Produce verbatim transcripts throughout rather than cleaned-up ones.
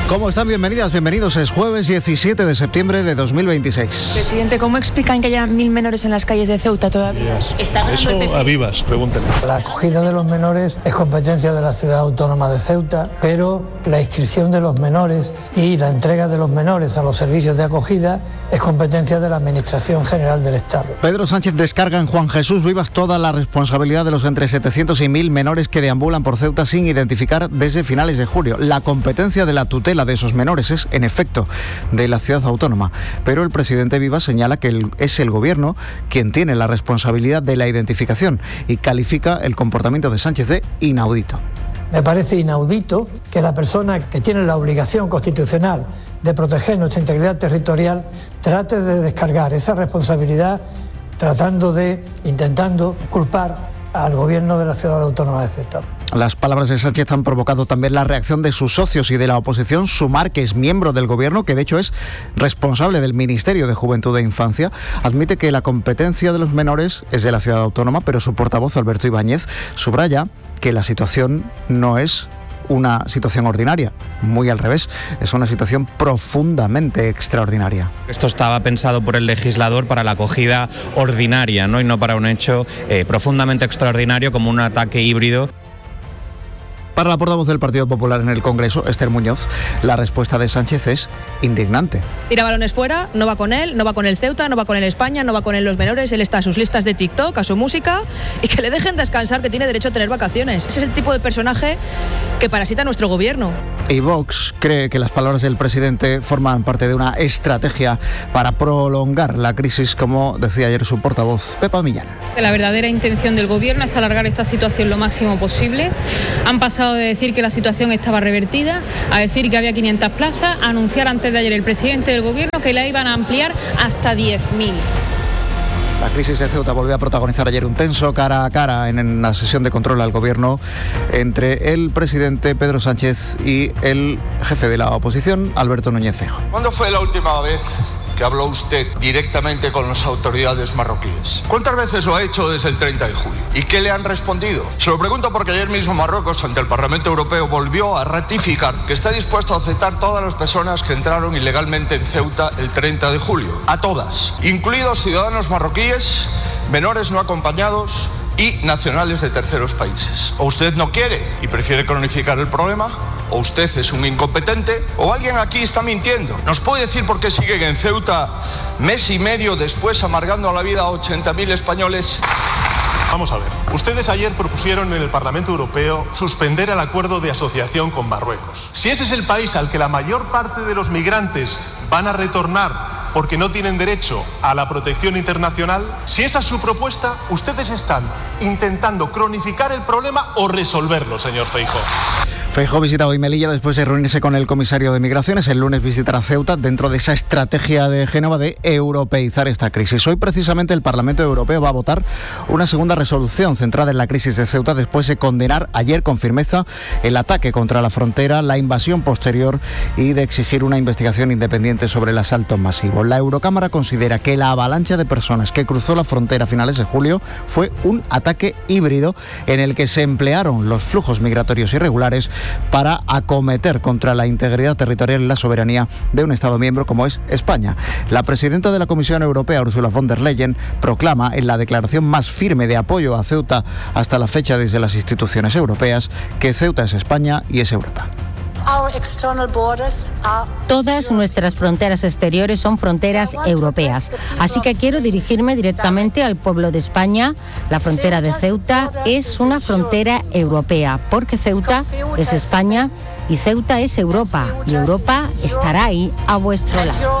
¿Cómo están? Bienvenidas, bienvenidos. Es jueves diecisiete de septiembre de dos mil veintiséis. Presidente, ¿cómo explican que haya mil menores en las calles de Ceuta todavía? Eso a vivas, pregúntenle. La acogida de los menores es competencia de la ciudad autónoma de Ceuta, pero la inscripción de los menores y la entrega de los menores a los servicios de acogida es competencia de la Administración General del Estado. Pedro Sánchez descarga en Juan Jesús Vivas toda la responsabilidad de los entre setecientos y mil menores que deambulan por Ceuta sin identificar desde finales de julio. La competencia de la tutela de esos menores es, en efecto, de la ciudad autónoma. Pero el presidente Vivas señala que el, es el gobierno quien tiene la responsabilidad de la identificación y califica el comportamiento de Sánchez de inaudito. Me parece inaudito que la persona que tiene la obligación constitucional de proteger nuestra integridad territorial trate de descargar esa responsabilidad tratando de, intentando culpar al gobierno de la ciudad autónoma de Ceuta. Las palabras de Sánchez han provocado también la reacción de sus socios y de la oposición. Sumar, que es miembro del gobierno, que de hecho es responsable del Ministerio de Juventud e Infancia, admite que la competencia de los menores es de la ciudad autónoma, pero su portavoz, Alberto Ibáñez, subraya que la situación no es una situación ordinaria, muy al revés, es una situación profundamente extraordinaria. Esto estaba pensado por el legislador para la acogida ordinaria, ¿no? Y no para un hecho eh, profundamente extraordinario como un ataque híbrido. Para la portavoz del Partido Popular en el Congreso, Esther Muñoz, la respuesta de Sánchez es indignante. Tira balones fuera, no va con él, no va con el Ceuta, no va con el España, no va con él los menores, él está a sus listas de TikTok, a su música, y que le dejen descansar, que tiene derecho a tener vacaciones. Ese es el tipo de personaje que parasita nuestro gobierno. Y Vox cree que las palabras del presidente forman parte de una estrategia para prolongar la crisis, como decía ayer su portavoz, Pepa Millán. La verdadera intención del gobierno es alargar esta situación lo máximo posible. Han pasado de decir que la situación estaba revertida a decir que había quinientas plazas, a anunciar antes de ayer el presidente del gobierno que la iban a ampliar hasta diez mil. La crisis de Ceuta volvió a protagonizar ayer un tenso cara a cara en la sesión de control al gobierno entre el presidente Pedro Sánchez y el jefe de la oposición, Alberto Núñez Feijóo. ¿Cuándo fue la última vez que habló usted directamente con las autoridades marroquíes? ¿Cuántas veces lo ha hecho desde el treinta de julio? ¿Y qué le han respondido? Se lo pregunto porque ayer mismo Marruecos, ante el Parlamento Europeo, volvió a ratificar que está dispuesto a aceptar todas las personas que entraron ilegalmente en Ceuta el treinta de julio. A todas, incluidos ciudadanos marroquíes, menores no acompañados y nacionales de terceros países. ¿O usted no quiere y prefiere cronificar el problema? ¿O usted es un incompetente? ¿O alguien aquí está mintiendo? ¿Nos puede decir por qué siguen en Ceuta mes y medio después amargando la vida a ochenta mil españoles? Vamos a ver, ustedes ayer propusieron en el Parlamento Europeo suspender el acuerdo de asociación con Marruecos. Si ese es el país al que la mayor parte de los migrantes van a retornar porque no tienen derecho a la protección internacional, si esa es su propuesta, ustedes están intentando cronificar el problema o resolverlo, señor Feijóo. Feijóo visita hoy Melilla después de reunirse con el comisario de Migraciones. El lunes visitará Ceuta dentro de esa estrategia de Génova de europeizar esta crisis. Hoy precisamente el Parlamento Europeo va a votar una segunda resolución centrada en la crisis de Ceuta después de condenar ayer con firmeza el ataque contra la frontera, la invasión posterior y de exigir una investigación independiente sobre el asalto masivo. La Eurocámara considera que la avalancha de personas que cruzó la frontera a finales de julio fue un ataque híbrido en el que se emplearon los flujos migratorios irregulares para acometer contra la integridad territorial y la soberanía de un Estado miembro como es España. La presidenta de la Comisión Europea, Ursula von der Leyen, proclama en la declaración más firme de apoyo a Ceuta hasta la fecha desde las instituciones europeas que Ceuta es España y es Europa. Todas nuestras fronteras exteriores son fronteras europeas. Así que quiero dirigirme directamente al pueblo de España. La frontera de Ceuta es una frontera europea, porque Ceuta es España y Ceuta es Europa, y Europa estará ahí a vuestro lado.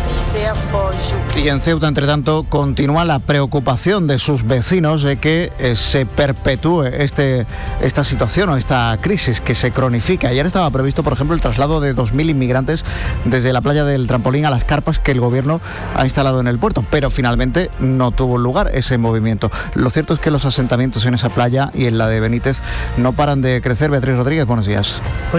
Y en Ceuta, entre tanto, continúa la preocupación de sus vecinos de que eh, se perpetúe este, esta situación o esta crisis que se cronifica. Ayer estaba previsto, por ejemplo, el traslado de dos mil inmigrantes desde la playa del Trampolín a las carpas que el gobierno ha instalado en el puerto, pero finalmente no tuvo lugar ese movimiento. Lo cierto es que los asentamientos en esa playa y en la de Benítez no paran de crecer. Beatriz Rodríguez, buenos días. Buenos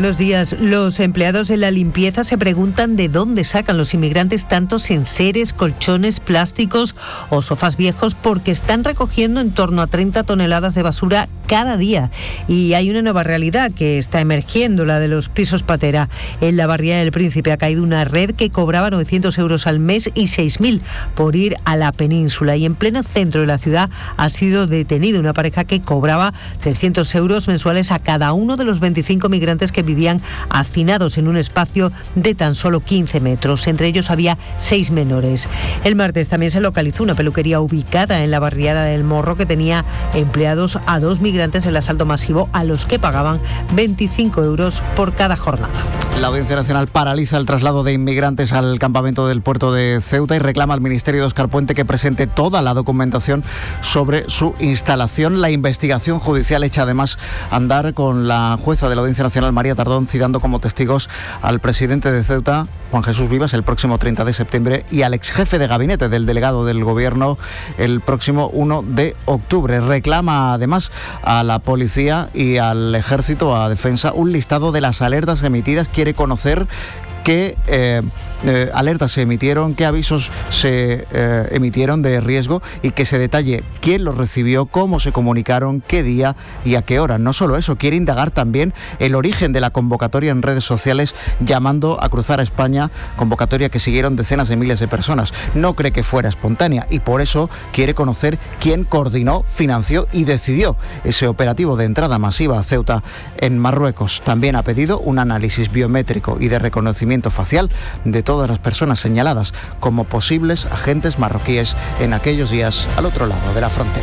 buenos días. Los empleados en la limpieza se preguntan de dónde sacan los inmigrantes tantos enseres, colchones, plásticos o sofás viejos, porque están recogiendo en torno a treinta toneladas de basura cada día. Y hay una nueva realidad que está emergiendo, la de los pisos patera. En la barriada del Príncipe ha caído una red que cobraba novecientos euros al mes y seis mil por ir a la península. Y en pleno centro de la ciudad ha sido detenida una pareja que cobraba trescientos euros mensuales a cada uno de los veinticinco migrantes que vivían hacinados en un espacio de tan solo quince metros. Entre ellos había seis menores. El martes también se localizó una peluquería ubicada en la barriada del Morro que tenía empleados a dos migrantes en el asalto masivo, a los que pagaban veinticinco euros por cada jornada. La Audiencia Nacional paraliza el traslado de inmigrantes al campamento del puerto de Ceuta y reclama al Ministerio de Óscar Puente que presente toda la documentación sobre su instalación. La investigación judicial echa además a andar con la jueza de la Audiencia Nacional, María Tardón, citando como testigos al presidente de Ceuta, Juan Jesús Vivas, el próximo treinta de septiembre, y al ex jefe de gabinete del delegado del Gobierno el próximo uno de octubre. Reclama además a la policía y al ejército, a defensa, un listado de las alertas emitidas. Quiere conocer qué eh, eh, alertas se emitieron, qué avisos se eh, emitieron de riesgo, y que se detalle quién los recibió, cómo se comunicaron, qué día y a qué hora. No solo eso, quiere indagar también el origen de la convocatoria en redes sociales llamando a cruzar a España, convocatoria que siguieron decenas de miles de personas. No cree que fuera espontánea y por eso quiere conocer quién coordinó, financió y decidió ese operativo de entrada masiva a Ceuta en Marruecos. También ha pedido un análisis biométrico y de reconocimiento facial de todas las personas señaladas como posibles agentes marroquíes en aquellos días al otro lado de la frontera.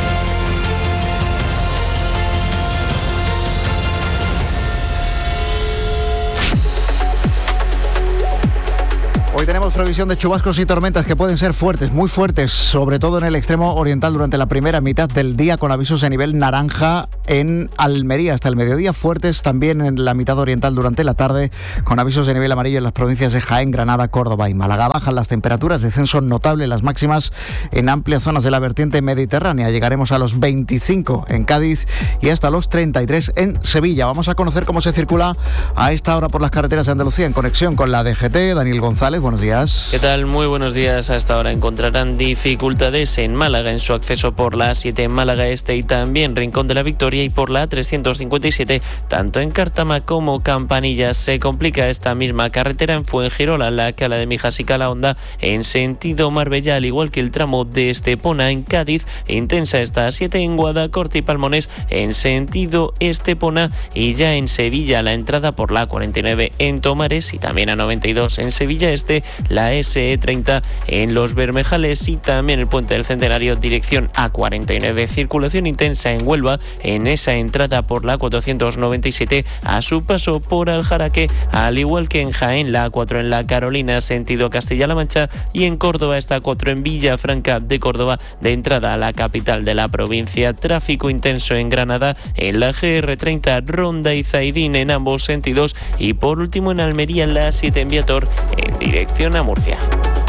Hoy tenemos previsión de chubascos y tormentas que pueden ser fuertes, muy fuertes, sobre todo en el extremo oriental durante la primera mitad del día, con avisos de nivel naranja en Almería hasta el mediodía, fuertes también en la mitad oriental durante la tarde, con avisos de nivel amarillo en las provincias de Jaén, Granada, Córdoba y Málaga. Bajan las temperaturas, descenso notable las máximas en amplias zonas de la vertiente mediterránea. Llegaremos a los veinticinco en Cádiz y hasta los treinta y tres en Sevilla. Vamos a conocer cómo se circula a esta hora por las carreteras de Andalucía en conexión con la D G T. Daniel González, buenos días. ¿Qué tal? Muy buenos días. Hasta ahora encontrarán dificultades en Málaga en su acceso por la A siete en Málaga Este y también Rincón de la Victoria, y por la A trescientos cincuenta y siete tanto en Cártama como Campanillas. Se complica esta misma carretera en Fuengirola, la Cala de Mijas y Calahonda en sentido Marbella, al igual que el tramo de Estepona en Cádiz. Intensa esta A siete en Guadacorte y Palmones en sentido Estepona, y ya en Sevilla la entrada por la A cuarenta y nueve en Tomares y también A noventa y dos en Sevilla Este, la S E treinta en Los Bermejales y también el Puente del Centenario dirección A cuarenta y nueve. Circulación intensa en Huelva en esa entrada por la A cuatrocientos noventa y siete a su paso por Aljaraque, al igual que en Jaén la A cuatro en La Carolina sentido Castilla-La Mancha, y en Córdoba esta A cuatro en Villafranca de Córdoba de entrada a la capital de la provincia. Tráfico intenso en Granada en la G R treinta Ronda y Zaidín en ambos sentidos, y por último en Almería en la A siete en Viator en dirección a Murcia.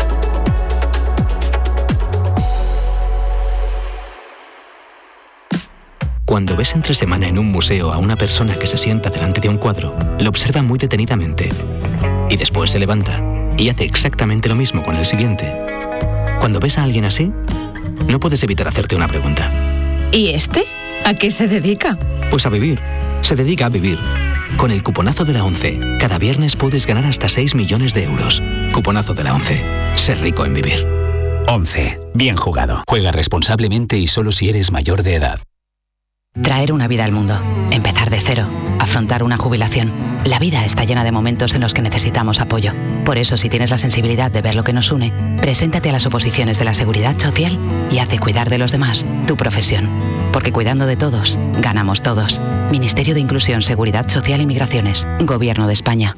Cuando ves entre semana en un museo a una persona que se sienta delante de un cuadro, lo observa muy detenidamente y después se levanta y hace exactamente lo mismo con el siguiente. Cuando ves a alguien así, no puedes evitar hacerte una pregunta. ¿Y este? ¿A qué se dedica? Pues a vivir. Se dedica a vivir. Con el cuponazo de la ONCE, cada viernes puedes ganar hasta seis millones de euros. Cuponazo de la ONCE. Ser rico en vivir. ONCE. Bien jugado. Juega responsablemente y solo si eres mayor de edad. Traer una vida al mundo, empezar de cero, afrontar una jubilación. La vida está llena de momentos en los que necesitamos apoyo. Por eso, si tienes la sensibilidad de ver lo que nos une, preséntate a las oposiciones de la Seguridad Social y haz de cuidar de los demás tu profesión. Porque cuidando de todos, ganamos todos. Ministerio de Inclusión, Seguridad Social y Migraciones. Gobierno de España.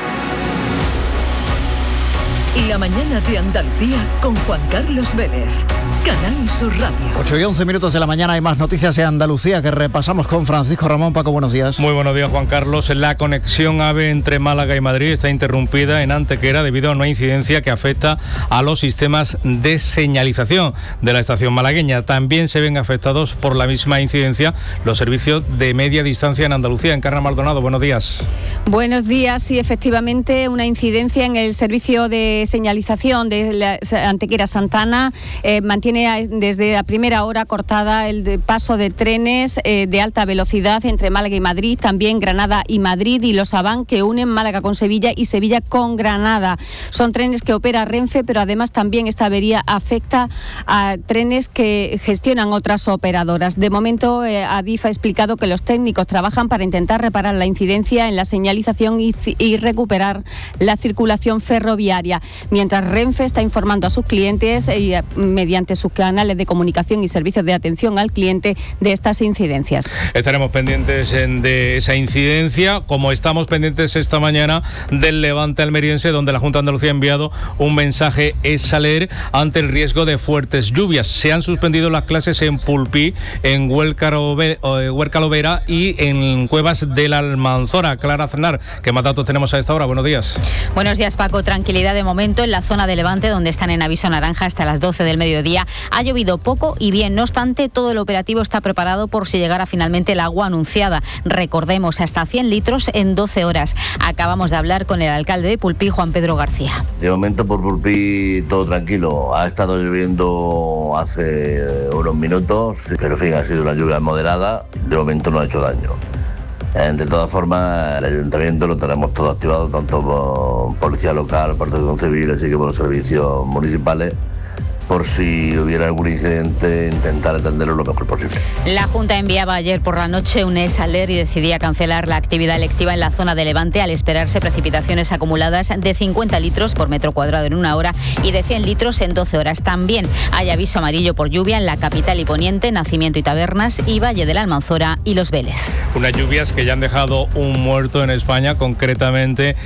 La mañana de Andalucía con Juan Carlos Vélez. Canal Sur Radio. ocho y once minutos de la mañana, hay más noticias de Andalucía que repasamos con Francisco Ramón. Paco, buenos días. Muy buenos días, Juan Carlos. La conexión AVE entre Málaga y Madrid está interrumpida en Antequera debido a una incidencia que afecta a los sistemas de señalización de la estación malagueña. También se ven afectados por la misma incidencia los servicios de media distancia en Andalucía. Encarna Maldonado, buenos días. Buenos días. Sí, efectivamente, una incidencia en el servicio de señalización de la Antequera Santana eh, mantiene desde la primera hora cortada el de paso de trenes eh, de alta velocidad entre Málaga y Madrid, también Granada y Madrid, y los Aván, que unen Málaga con Sevilla y Sevilla con Granada. Son trenes que opera Renfe, pero además también esta avería afecta a trenes que gestionan otras operadoras. De momento, eh, Adif ha explicado que los técnicos trabajan para intentar reparar la incidencia en la señalización Y, y recuperar la circulación ferroviaria, mientras Renfe está informando a sus clientes y eh, mediante sus canales de comunicación y servicios de atención al cliente de estas incidencias. Estaremos pendientes en, de esa incidencia, como estamos pendientes esta mañana del Levante almeriense, donde la Junta de Andalucía ha enviado un mensaje es a leer ante el riesgo de fuertes lluvias. Se han suspendido las clases en Pulpí, en Huércal-Overa y en Cuevas de la Almanzora. Clara Aznar, ¿qué más datos tenemos a esta hora? Buenos días. Buenos días, Paco. Tranquilidad de momento en la zona de Levante, donde están en aviso naranja hasta las doce del mediodía. Ha llovido poco y bien. No obstante, todo el operativo está preparado por si llegara finalmente el agua anunciada. Recordemos, hasta cien litros en doce horas. Acabamos de hablar con el alcalde de Pulpí, Juan Pedro García. De momento por Pulpí todo tranquilo. Ha estado lloviendo hace unos minutos, pero en fin, ha sido una lluvia moderada. De momento no ha hecho daño. De todas formas, el ayuntamiento lo tenemos todo activado, tanto por policía local, protección civil, así que por los servicios municipales, por si hubiera algún incidente, intentar atenderlo lo mejor posible. La Junta enviaba ayer por la noche un es a leer y decidía cancelar la actividad lectiva en la zona de Levante al esperarse precipitaciones acumuladas de cincuenta litros por metro cuadrado en una hora y de cien litros en doce horas. También hay aviso amarillo por lluvia en la capital y poniente, Nacimiento y Tabernas y Valle de la Almanzora y Los Vélez. Unas lluvias que ya han dejado un muerto en España, concretamente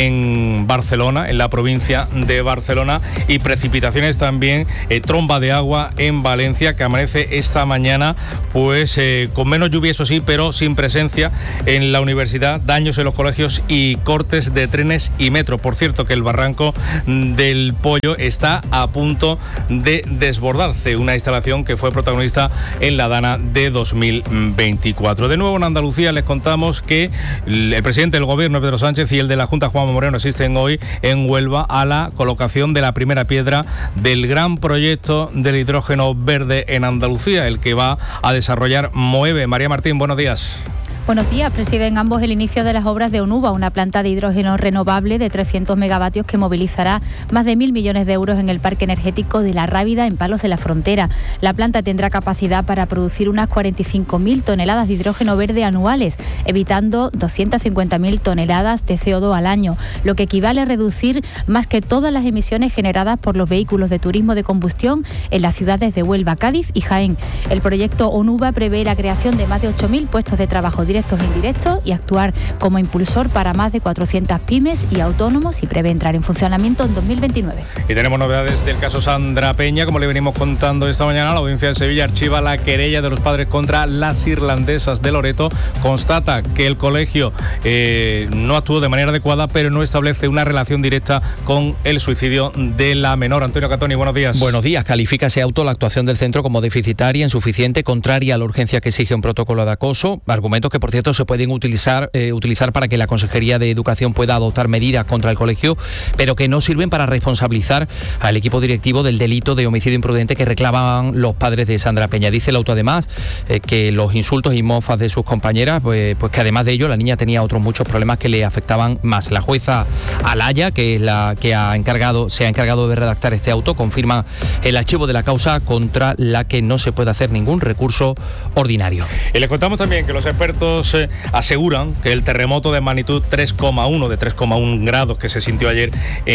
en Barcelona, en la provincia de Barcelona, y precipitaciones también. Eh, tromba de agua en Valencia, que amanece esta mañana pues eh, con menos lluvia, eso sí, pero sin presencia en la universidad, daños en los colegios y cortes de trenes y metro. Por cierto, que el barranco del Pollo está a punto de desbordarse, una instalación que fue protagonista en la Dana de dos mil veinticuatro. De nuevo en Andalucía les contamos que el presidente del gobierno, Pedro Sánchez, y el de la Junta, Juanma Moreno, asisten hoy en Huelva a la colocación de la primera piedra del gran proyecto del hidrógeno verde en Andalucía, el que va a desarrollar Moeve. María Martín, buenos días. Buenos días. Presiden ambos el inicio de las obras de Onuba, una planta de hidrógeno renovable de trescientos megavatios que movilizará más de mil millones de euros en el parque energético de La Rábida, en Palos de la Frontera. La planta tendrá capacidad para producir unas cuarenta y cinco mil toneladas de hidrógeno verde anuales, evitando doscientas cincuenta mil toneladas de C O dos al año, lo que equivale a reducir más que todas las emisiones generadas por los vehículos de turismo de combustión en las ciudades de Huelva, Cádiz y Jaén. El proyecto Onuba prevé la creación de más de ocho mil puestos de trabajo directos directos e indirectos y actuar como impulsor para más de cuatrocientas pymes y autónomos y prevé entrar en funcionamiento en dos mil veintinueve. Y tenemos novedades del caso Sandra Peña. Como le venimos contando esta mañana, la Audiencia de Sevilla archiva la querella de los padres contra las irlandesas de Loreto. Constata que el colegio eh, no actuó de manera adecuada, pero no establece una relación directa con el suicidio de la menor. Antonio Catoni, buenos días. Buenos días. Califica ese auto la actuación del centro como deficitaria, insuficiente, contraria a la urgencia que exige un protocolo de acoso. Argumentos que, por cierto, se pueden utilizar, eh, utilizar para que la Consejería de Educación pueda adoptar medidas contra el colegio, pero que no sirven para responsabilizar al equipo directivo del delito de homicidio imprudente que reclamaban los padres de Sandra Peña. Dice el auto además eh, que los insultos y mofas de sus compañeras, pues, pues que además de ello la niña tenía otros muchos problemas que le afectaban más. La jueza Alaya, que es la que ha encargado, se ha encargado de redactar este auto, confirma el archivo de la causa contra la que no se puede hacer ningún recurso ordinario. Y les contamos también que los expertos eh, aseguran que el terremoto de magnitud tres coma uno, de tres coma uno grados que se sintió ayer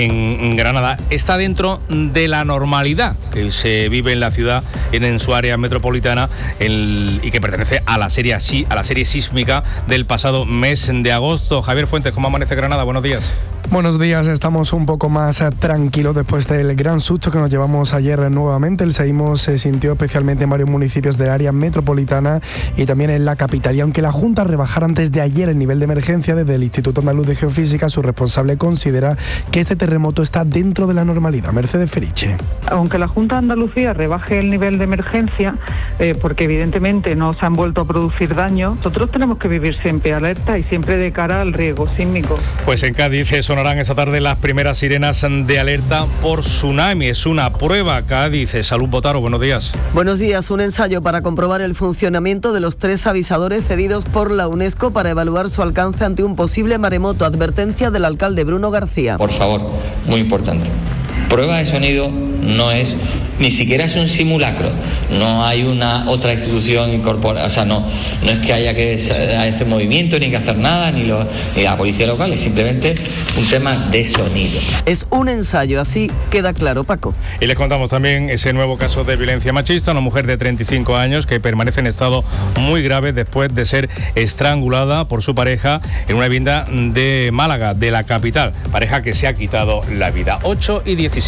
en Granada, está dentro de la normalidad que se vive en la ciudad, en, en su área metropolitana, el, y que pertenece a la serie a la serie sísmica del pasado mes de agosto. Javier Fuentes, ¿cómo amanece Granada? Buenos días. Buenos días, estamos un poco más tranquilos después del gran susto que nos llevamos ayer nuevamente. El seísmo se sintió especialmente en varios municipios del área metropolitana y también en la capital. Y aunque la Junta rebajara antes de ayer el nivel de emergencia, desde el Instituto Andaluz de Geofísica, su responsable considera que este terremoto está dentro de la normalidad. Mercedes Feriche. Aunque la Junta de Andalucía rebaje el nivel de emergencia, eh, porque evidentemente no se han vuelto a producir daños, nosotros tenemos que vivir siempre alerta y siempre de cara al riesgo sísmico. Pues en Cádiz eso sonarán esta tarde las primeras sirenas de alerta por tsunami. Es una prueba. Cádiz. Salud Botaro, buenos días. Buenos días. Un ensayo para comprobar el funcionamiento de los tres avisadores cedidos por la UNESCO para evaluar su alcance ante un posible maremoto. Advertencia del alcalde Bruno García. Por favor, muy importante. Prueba de sonido no es, ni siquiera es un simulacro. No hay una otra institución incorporada, o sea, no, no es que haya que hacer movimiento, ni que hacer nada, ni, lo, ni la policía local, es simplemente un tema de sonido. Es un ensayo, así queda claro, Paco. Y les contamos también ese nuevo caso de violencia machista, una mujer de treinta y cinco años que permanece en estado muy grave después de ser estrangulada por su pareja en una vivienda de Málaga, de la capital. Pareja que se ha quitado la vida. ocho y diecisiete.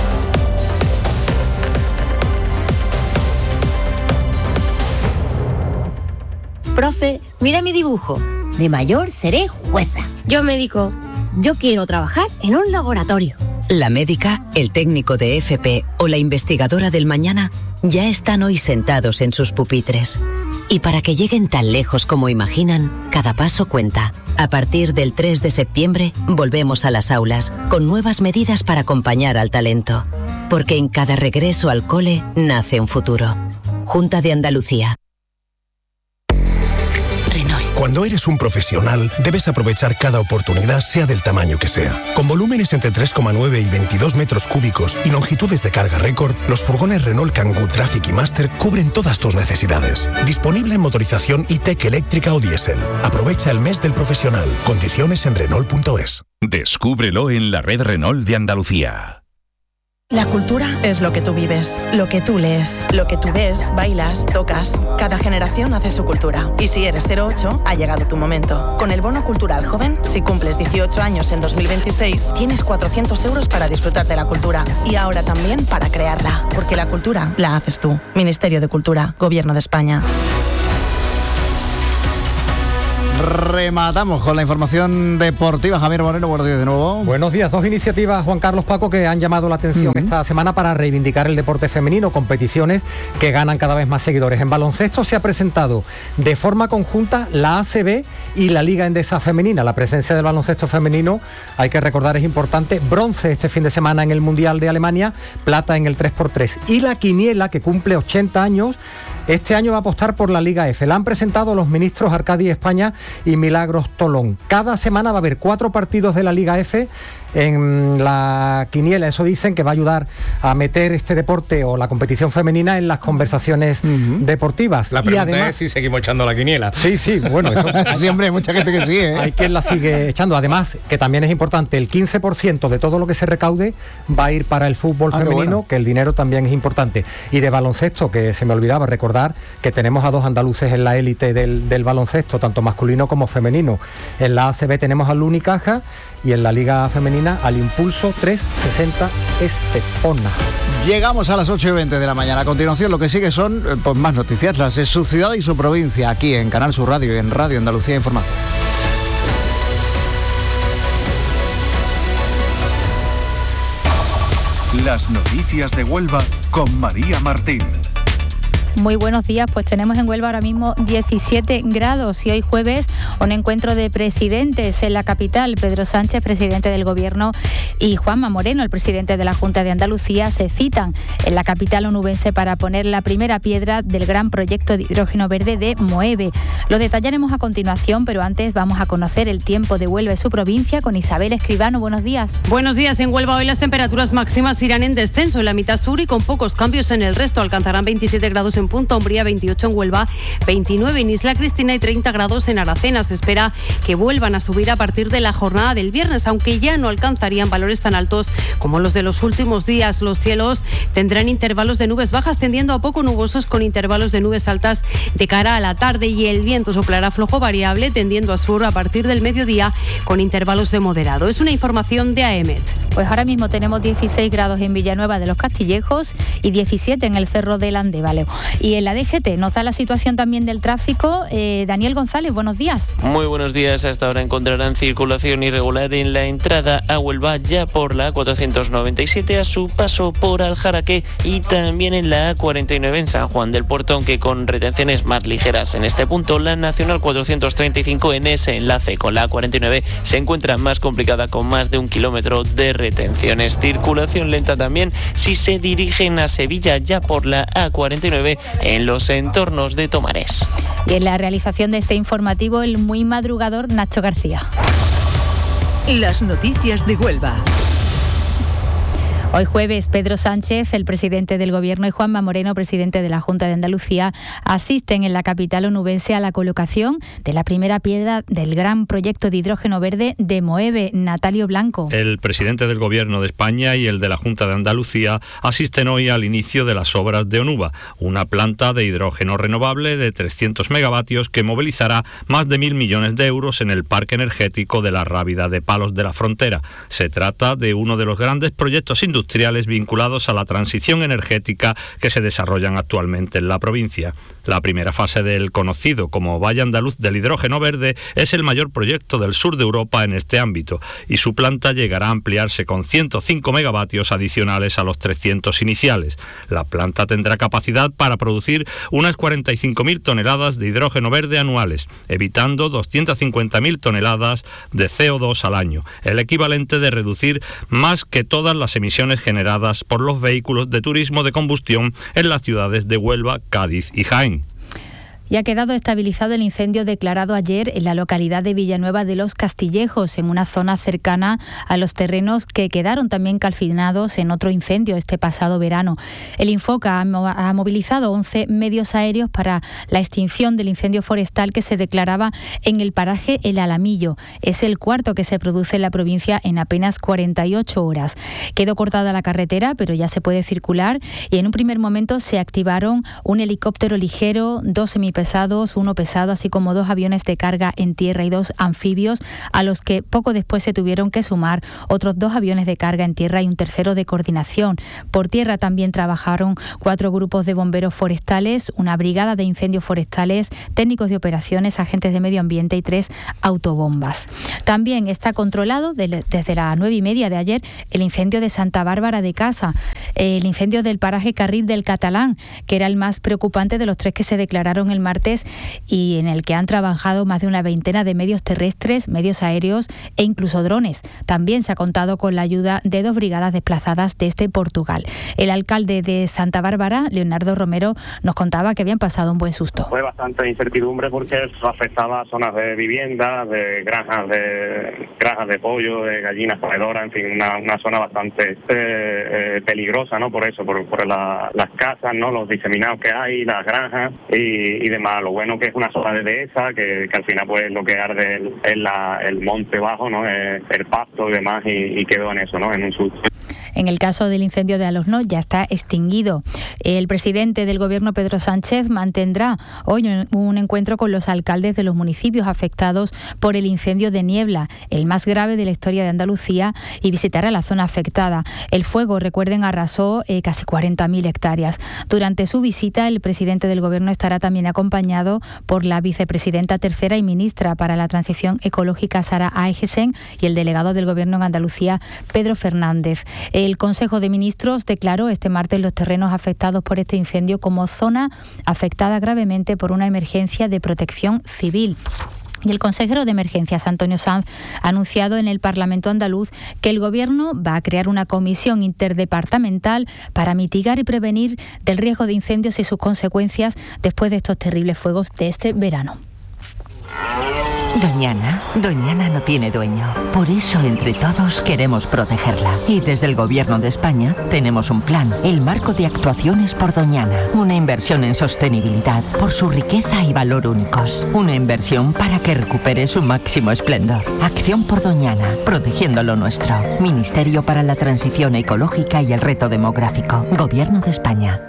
Profe, mira mi dibujo. De mayor seré jueza. Yo médico. Yo quiero trabajar en un laboratorio. La médica, el técnico de F P o la investigadora del mañana ya están hoy sentados en sus pupitres. Y para que lleguen tan lejos como imaginan, cada paso cuenta. A partir del tres de septiembre, volvemos a las aulas, con nuevas medidas para acompañar al talento. Porque en cada regreso al cole nace un futuro. Junta de Andalucía. Cuando eres un profesional, debes aprovechar cada oportunidad, sea del tamaño que sea. Con volúmenes entre tres coma nueve y veintidós metros cúbicos y longitudes de carga récord, los furgones Renault Kangoo Traffic y Master cubren todas tus necesidades. Disponible en motorización E-Tech eléctrica o diésel. Aprovecha el mes del profesional. Condiciones en Renault punto es. Descúbrelo en la red Renault de Andalucía. La cultura es lo que tú vives, lo que tú lees, lo que tú ves, bailas, tocas. Cada generación hace su cultura. Y si eres cero ocho, ha llegado tu momento. Con el Bono Cultural Joven, si cumples dieciocho años en dos mil veintiséis, tienes cuatrocientos euros para disfrutar de la cultura. Y ahora también para crearla. Porque la cultura la haces tú. Ministerio de Cultura, Gobierno de España. Rematamos con la información deportiva. Javier Moreno, buenos días de nuevo. Buenos días. Dos iniciativas, Juan Carlos, Paco, que han llamado la atención uh-huh. esta semana para reivindicar el deporte femenino, competiciones que ganan cada vez más seguidores. En baloncesto se ha presentado de forma conjunta la A C B y la Liga Endesa Femenina. La presencia del baloncesto femenino, hay que recordar, es importante. Bronce este fin de semana en el Mundial de Alemania, plata en el tres por tres. Y la quiniela, que cumple ochenta años, este año va a apostar por la Liga F. La han presentado los ministros Arcadi España y Milagros Tolón. Cada semana va a haber cuatro partidos de la Liga F en la quiniela. Eso dicen que va a ayudar a meter este deporte o la competición femenina en las conversaciones uh-huh. deportivas. La pregunta y además, es si seguimos echando la quiniela. Sí, sí, bueno, eso siempre hay mucha gente que sigue, ¿eh? Hay quien la sigue echando. Además, que también es importante, el quince por ciento de todo lo que se recaude va a ir para el fútbol ah, femenino, bueno. que el dinero también es importante. Y de baloncesto, que se me olvidaba recordar que tenemos a dos andaluces en la élite del, del baloncesto, tanto masculino como femenino. En la A C B tenemos al Unicaja y en la Liga Femenina al Impulso trescientos sesenta Estepona. Llegamos a las ocho y veinte de la mañana. A continuación lo que sigue son pues, más noticias, las de su ciudad y su provincia, aquí en Canal Sur Radio y en Radio Andalucía Información. Las noticias de Huelva con María Martín. Muy buenos días, pues tenemos en Huelva ahora mismo diecisiete grados y hoy jueves un encuentro de presidentes en la capital. Pedro Sánchez, presidente del Gobierno, y Juanma Moreno, el presidente de la Junta de Andalucía, se citan en la capital onubense para poner la primera piedra del gran proyecto de hidrógeno verde de Moeve. Lo detallaremos a continuación, pero antes vamos a conocer el tiempo de Huelva y su provincia con Isabel Escribano. Buenos días. Buenos días. En Huelva hoy las temperaturas máximas irán en descenso en la mitad sur y con pocos cambios en el resto. Alcanzarán veintisiete grados en Punta Umbría, veintiocho en Huelva, veintinueve en Isla Cristina y treinta grados en Aracena. Se espera que vuelvan a subir a partir de la jornada del viernes, aunque ya no alcanzarían valores tan altos como los de los últimos días. Los cielos tendrán intervalos de nubes bajas tendiendo a poco nubosos con intervalos de nubes altas de cara a la tarde, y el viento soplará flojo variable tendiendo a sur a partir del mediodía con intervalos de moderado. Es una información de AEMET. Pues ahora mismo tenemos dieciséis grados en Villanueva de los Castillejos y diecisiete en el Cerro del Andévalo. Y en la D G T nos da la situación también del tráfico. Eh, Daniel González, buenos días. Muy buenos días. Hasta ahora encontrarán circulación irregular en la entrada a Huelva, ya por la cuatrocientos noventa y siete a su paso por Aljaraque, y también en la A cuarenta y nueve en San Juan del Puerto, aunque con retenciones más ligeras. En este punto, la Nacional cuatrocientos treinta y cinco en ese enlace con la A cuarenta y nueve se encuentra más complicada, con más de un kilómetro de retenciones. Circulación lenta también si se dirigen a Sevilla, ya por la A cuarenta y nueve en los entornos de Tomares. Y en la realización de este informativo, el muy madrugador Nacho García. Las noticias de Huelva. Hoy jueves, Pedro Sánchez, el presidente del Gobierno, y Juanma Moreno, presidente de la Junta de Andalucía, asisten en la capital onubense a la colocación de la primera piedra del gran proyecto de hidrógeno verde de Moeve. Natalio Blanco. El presidente del Gobierno de España y el de la Junta de Andalucía asisten hoy al inicio de las obras de Onuba, una planta de hidrógeno renovable de trescientos megavatios que movilizará más de mil millones de euros en el parque energético de la Rábida de Palos de la Frontera. Se trata de uno de los grandes proyectos industriales industriales vinculados a la transición energética que se desarrollan actualmente en la provincia. La primera fase del conocido como Valle Andaluz del Hidrógeno Verde es el mayor proyecto del sur de Europa en este ámbito, y su planta llegará a ampliarse con ciento cinco megavatios adicionales a los trescientos iniciales. La planta tendrá capacidad para producir unas cuarenta y cinco mil toneladas de hidrógeno verde anuales, evitando doscientas cincuenta mil toneladas de C O dos al año, el equivalente de reducir más que todas las emisiones generadas por los vehículos de turismo de combustión en las ciudades de Huelva, Cádiz y Jaén. Y ha quedado estabilizado el incendio declarado ayer en la localidad de Villanueva de los Castillejos, en una zona cercana a los terrenos que quedaron también calcinados en otro incendio este pasado verano. El Infoca ha movilizado once medios aéreos para la extinción del incendio forestal que se declaraba en el paraje El Alamillo. Es el cuarto que se produce en la provincia en apenas cuarenta y ocho horas. Quedó cortada la carretera, pero ya se puede circular, y en un primer momento se activaron un helicóptero ligero, dos semipesados, pesados, uno pesado, así como dos aviones de carga en tierra y dos anfibios, a los que poco después se tuvieron que sumar otros dos aviones de carga en tierra y un tercero de coordinación. Por tierra también trabajaron cuatro grupos de bomberos forestales, una brigada de incendios forestales, técnicos de operaciones, agentes de medio ambiente y tres autobombas. También está controlado de, desde las nueve y media de ayer el incendio de Santa Bárbara de Casa, el incendio del paraje Carril del Catalán, que era el más preocupante de los tres que se declararon el martes, y en el que han trabajado más de una veintena de medios terrestres, medios aéreos e incluso drones. También se ha contado con la ayuda de dos brigadas desplazadas desde Portugal. El alcalde de Santa Bárbara, Leonardo Romero, nos contaba que habían pasado un buen susto. Fue bastante incertidumbre porque afectaba zonas de viviendas, de granjas de granjas de pollo, de gallinas ponedoras, en fin, una, una zona bastante eh, eh, peligrosa, ¿no? Por eso, por, por la, las casas, ¿no? Los diseminados que hay, las granjas y, y demás. Lo bueno que es una zona de dehesa, que, que al final pues lo que arde es la, el monte bajo, ¿no? El, el pasto y demás, y, y quedó en eso, ¿no? En un susto. En el caso del incendio de Alosno ya está extinguido. El presidente del Gobierno, Pedro Sánchez, mantendrá hoy un encuentro con los alcaldes de los municipios afectados por el incendio de Niebla, el más grave de la historia de Andalucía, y visitará la zona afectada. El fuego, recuerden, arrasó eh, casi cuarenta mil hectáreas. Durante su visita, el presidente del Gobierno estará también acompañado por la vicepresidenta tercera y ministra para la Transición Ecológica, Sara Aegesen, y el delegado del Gobierno en Andalucía, Pedro Fernández. El Consejo de Ministros declaró este martes los terrenos afectados por este incendio como zona afectada gravemente por una emergencia de protección civil. Y el consejero de Emergencias, Antonio Sanz, ha anunciado en el Parlamento andaluz que el Gobierno va a crear una comisión interdepartamental para mitigar y prevenir del riesgo de incendios y sus consecuencias después de estos terribles fuegos de este verano. Doñana, Doñana no tiene dueño. Por eso, entre todos, queremos protegerla. Y desde el Gobierno de España tenemos un plan, el Marco de Actuaciones por Doñana. Una inversión en sostenibilidad por su riqueza y valor únicos. Una inversión para que recupere su máximo esplendor. Acción por Doñana, protegiendo lo nuestro. Ministerio para la Transición Ecológica y el Reto Demográfico. Gobierno de España.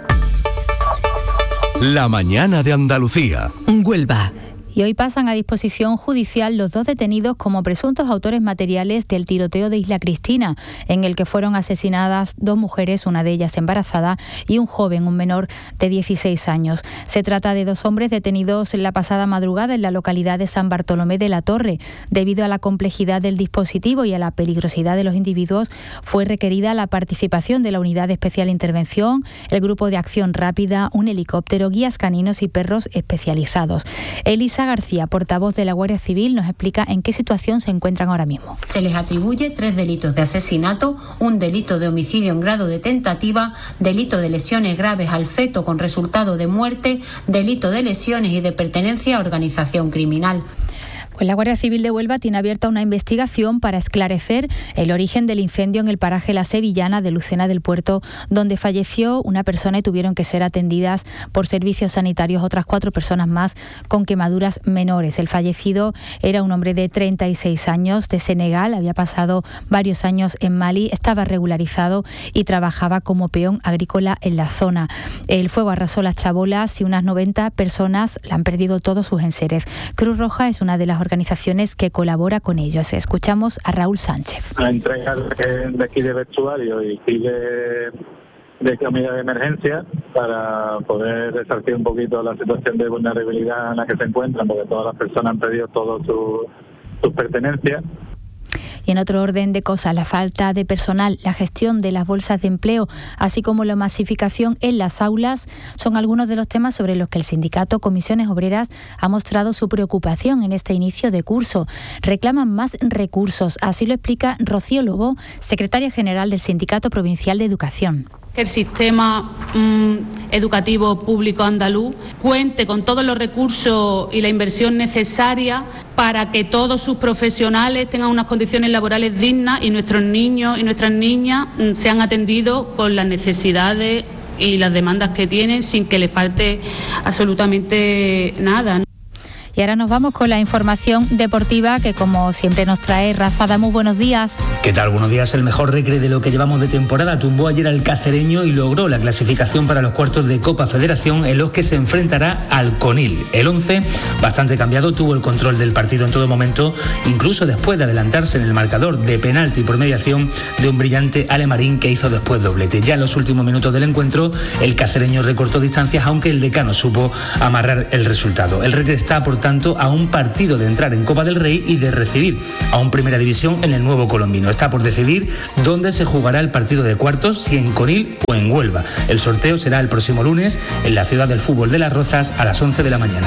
La mañana de Andalucía. Huelva. Y hoy pasan a disposición judicial los dos detenidos como presuntos autores materiales del tiroteo de Isla Cristina, en el que fueron asesinadas dos mujeres, una de ellas embarazada, y un joven, un menor de dieciséis años. Se trata de dos hombres detenidos la pasada madrugada en la localidad de San Bartolomé de la Torre. Debido a la complejidad del dispositivo y a la peligrosidad de los individuos, fue requerida la participación de la Unidad de Especial Intervención, el Grupo de Acción Rápida, un helicóptero, guías caninos y perros especializados. Elisa García, portavoz de la Guardia Civil, nos explica en qué situación se encuentran ahora mismo. Se les atribuye tres delitos de asesinato, un delito de homicidio en grado de tentativa, delito de lesiones graves al feto con resultado de muerte, delito de lesiones y de pertenencia a organización criminal. Pues la Guardia Civil de Huelva tiene abierta una investigación para esclarecer el origen del incendio en el paraje La Sevillana de Lucena del Puerto, donde falleció una persona y tuvieron que ser atendidas por servicios sanitarios otras cuatro personas más con quemaduras menores. El fallecido era un hombre de treinta y seis años, de Senegal, había pasado varios años en Mali, estaba regularizado y trabajaba como peón agrícola en la zona. El fuego arrasó las chabolas y unas noventa personas la han perdido todos sus enseres. Cruz Roja es una de las organizaciones que colabora con ellos. Escuchamos a Raúl Sánchez. La entrega de, de aquí de vestuario y de, de comida de emergencia para poder resarcir un poquito la situación de vulnerabilidad en la que se encuentran, porque todas las personas han perdido todas sus su pertenencias. Y en otro orden de cosas, la falta de personal, la gestión de las bolsas de empleo, así como la masificación en las aulas, son algunos de los temas sobre los que el sindicato Comisiones Obreras ha mostrado su preocupación en este inicio de curso. Reclaman más recursos, así lo explica Rocío Lobo, secretaria general del Sindicato Provincial de Educación. Que el sistema mmm, educativo público andaluz cuente con todos los recursos y la inversión necesaria para que todos sus profesionales tengan unas condiciones laborales dignas y nuestros niños y nuestras niñas mmm, sean atendidos con las necesidades y las demandas que tienen sin que le falte absolutamente nada, ¿no? Y ahora nos vamos con la información deportiva que, como siempre, nos trae Rafa Damu. Buenos días. ¿Qué tal? Buenos días. El mejor recre de lo que llevamos de temporada tumbó ayer al Cacereño y logró la clasificación para los cuartos de Copa Federación, en los que se enfrentará al Conil. El once, bastante cambiado, tuvo el control del partido en todo momento, incluso después de adelantarse en el marcador de penalti por mediación de un brillante Alemarín que hizo después doblete. Ya en los últimos minutos del encuentro, el Cacereño recortó distancias, aunque el decano supo amarrar el resultado. El recre está, por tanto, a un partido de entrar en Copa del Rey y de recibir a un Primera División en el nuevo colombino. Está por decidir dónde se jugará el partido de cuartos, si en Conil o en Huelva. El sorteo será el próximo lunes en la ciudad del fútbol de Las Rozas a las once de la mañana.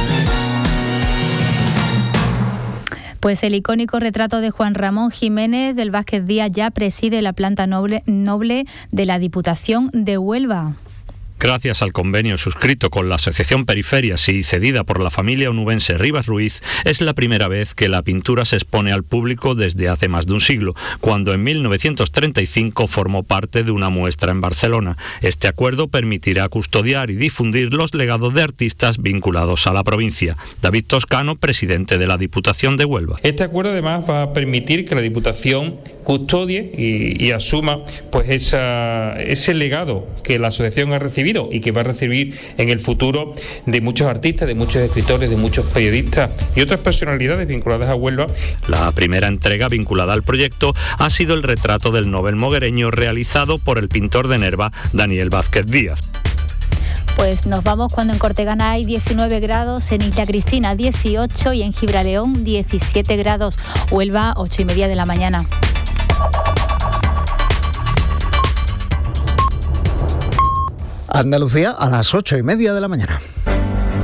Pues el icónico retrato de Juan Ramón Jiménez del Vázquez Díaz ya preside la planta noble, noble de la Diputación de Huelva. Gracias al convenio suscrito con la Asociación Periferias y cedida por la familia onubense Rivas Ruiz, es la primera vez que la pintura se expone al público desde hace más de un siglo, cuando en mil novecientos treinta y cinco formó parte de una muestra en Barcelona. Este acuerdo permitirá custodiar y difundir los legados de artistas vinculados a la provincia. David Toscano, presidente de la Diputación de Huelva. Este acuerdo además va a permitir que la Diputación custodie y, y asuma pues esa, ese legado que la asociación ha recibido y que va a recibir en el futuro de muchos artistas, de muchos escritores, de muchos periodistas y otras personalidades vinculadas a Huelva. La primera entrega vinculada al proyecto ha sido el retrato del Nobel moguereño realizado por el pintor de Nerva, Daniel Vázquez Díaz. Pues nos vamos cuando en Cortegana hay diecinueve grados, en Isla Cristina dieciocho y en Gibraleón diecisiete grados. Huelva, ocho y media de la mañana. Andalucía a las ocho y media de la mañana.